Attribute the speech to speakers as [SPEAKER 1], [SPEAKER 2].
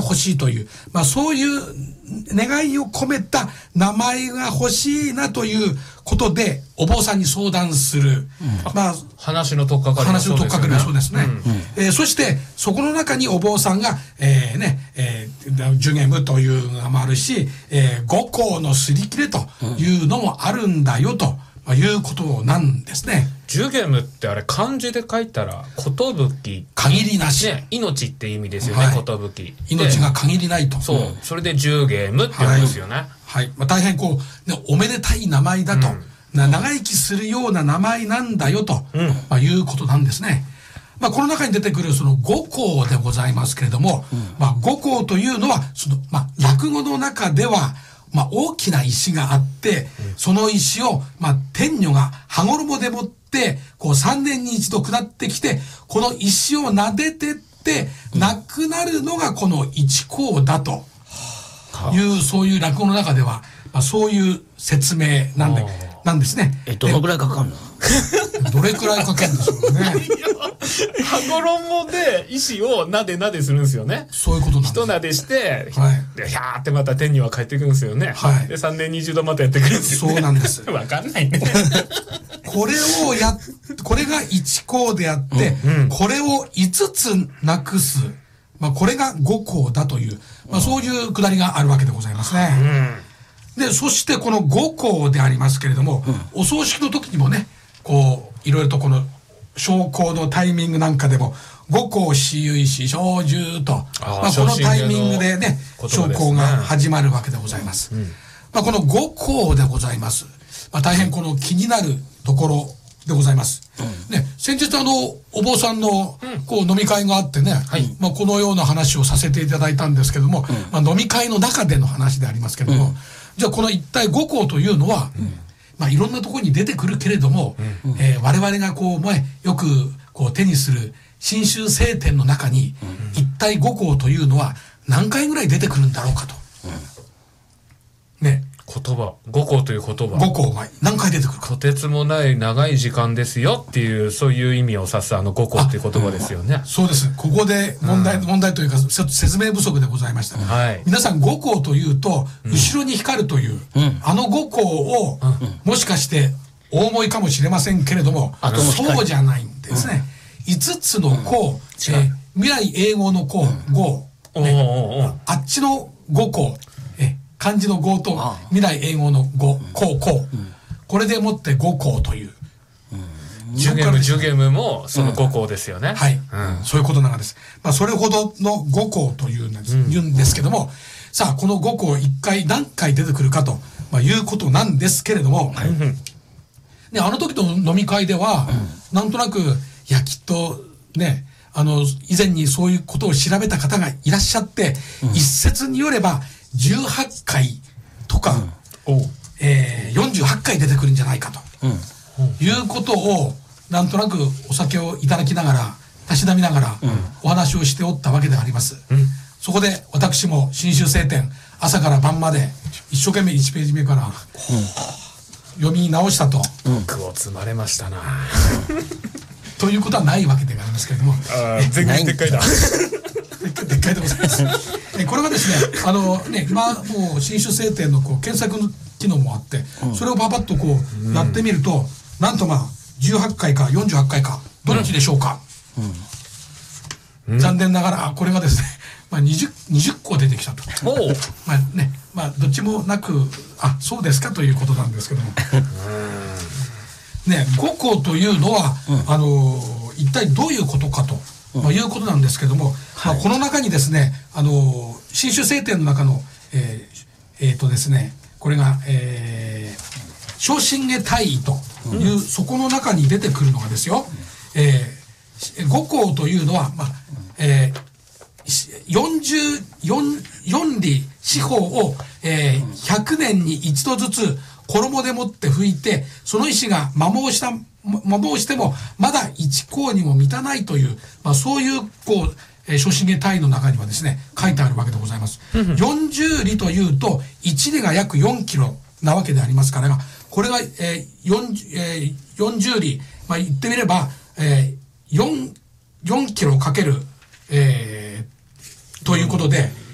[SPEAKER 1] 欲しいという、そういう願いを込めた名前が欲しいなということでお坊さんに相談する、
[SPEAKER 2] 話の取っかかりがそうですね。
[SPEAKER 1] そしてそこの中にお坊さんがジュゲムというのもあるし、五行のすり切れというのもあるんだよということなんですね。
[SPEAKER 2] ジュゲムってあれ漢字で書いたら寿、
[SPEAKER 1] 限りなし、
[SPEAKER 2] 命って意味ですよね。寿、
[SPEAKER 1] 命が限りないと。
[SPEAKER 2] それでジュゲムって言うんですよね。
[SPEAKER 1] 大変おめでたい名前だと、長生きするような名前なんだよと、いうことなんですね。この中に出てくるその五行でございますけれども、五行というのはその落語の中では大きな石があって、その石を天女が羽衣でもって3年に一度下ってきて、この石を撫でてってなくなるのがこの一行だという、そういう落語の中ではそういう説明なんですね。
[SPEAKER 3] どのくらいかかるの？
[SPEAKER 1] どれくらいかけるんでしょうね。
[SPEAKER 2] 羽衣で石をなでなでするんですよね。
[SPEAKER 1] そういうことなんです。
[SPEAKER 2] 一なでして、でひゃーってまた天には帰ってくるんですよね。で3年20度またやってくるんですよね。
[SPEAKER 1] そうなんです。
[SPEAKER 2] わかんないね。
[SPEAKER 1] これが一行であって、これを5つなくす、これが五行だという、そういうくだりがあるわけでございますね。で、そしてこの五行でありますけれども、お葬式の時にもね、いろいろとこの焼香のタイミングなんかでも、五行四由四小十と、このタイミングでね、焼香が始まるわけでございます。この五行でございます。大変この気になるところでございます。先日お坊さんの飲み会があってね、このような話をさせていただいたんですけども、飲み会の中での話でありますけども、じゃあこの一体五行というのは、いろんなところに出てくるけれども、我々がよく手にする真宗聖典の中に、一体五行というのは何回ぐらい出てくるんだろうかと。
[SPEAKER 2] 五行という言葉。
[SPEAKER 1] 五行が何回出てくるか。
[SPEAKER 2] とてつもない長い時間ですよっていう、そういう意味を指す五行っていう言葉ですよね。
[SPEAKER 1] そうです。ここで問題というか、説明不足でございました。皆さん五行というと、後ろに光るという、五行を、もしかしてお思いかもしれませんけれども、そうじゃないんですね。5つの項、未来永劫の項、五、あっちの五項、漢字の五と未来永劫の五、項、これでもって五項という。
[SPEAKER 2] ジュゲムもその五項ですよね。
[SPEAKER 1] そういうことなんです。それほどの五項というんですけども、さあこの五項一回何回出てくるかということなんですけれども、あの時の飲み会では、なんとなくきっとね、以前にそういうことを調べた方がいらっしゃって、一説によれば18回とか、48回出てくるんじゃないかと、いうことをなんとなくお酒をいただきながらたしなみながらお話をしておったわけであります。そこで私も真宗聖典朝から晩まで一生懸命1ページ目から読み直したと。
[SPEAKER 2] 句を積まれましたな。
[SPEAKER 1] ということはないわけでありますけれども、
[SPEAKER 2] 全然でっかいだ。
[SPEAKER 1] でっかいでございます。これがですね、今もう新種聖典の検索の機能もあって、それをパパッとやってみると、なんと18回か48回かどっちでしょうか。残念ながらこれがですね、20個出てきたと。どっちもなく、そうですかということなんですけども。五行というのは、一体どういうことかということなんですけども、この中にですね、新種聖典の中のですね、これが正信下大義という、そこの中に出てくるのがですよ、五行というのは四理四方を100年に一度ずつ衣でもって拭いて、その石が摩耗してもまだ一項にも満たないという、そういう諸神下大義の中にはですね書いてあるわけでございます。40里というと1里が約4キロなわけでありますから、これが40里、言ってみれば4キロかけるということで